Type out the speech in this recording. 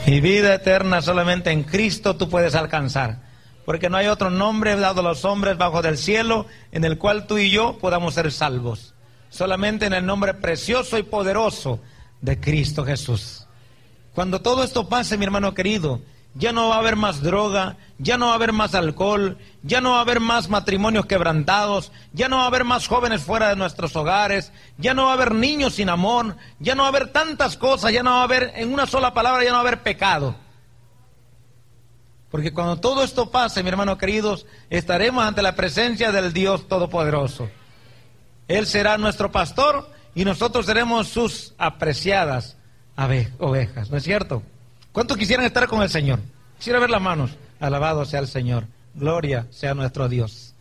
Y vida eterna solamente en Cristo tú puedes alcanzar, porque no hay otro nombre dado a los hombres bajo del cielo en el cual tú y yo podamos ser salvos. Solamente en el nombre precioso y poderoso de Cristo Jesús. Cuando todo esto pase, mi hermano querido, ya no va a haber más droga, ya no va a haber más alcohol, ya no va a haber más matrimonios quebrantados, ya no va a haber más jóvenes fuera de nuestros hogares, ya no va a haber niños sin amor, ya no va a haber tantas cosas, ya no va a haber, en una sola palabra, ya no va a haber pecado. Porque cuando todo esto pase, mi hermano queridos, estaremos ante la presencia del Dios Todopoderoso. Él será nuestro pastor y nosotros seremos sus apreciadas ovejas, ¿no es cierto? ¿Cuántos quisieran estar con el Señor? Quisiera ver las manos. Alabado sea el Señor. Gloria sea nuestro Dios.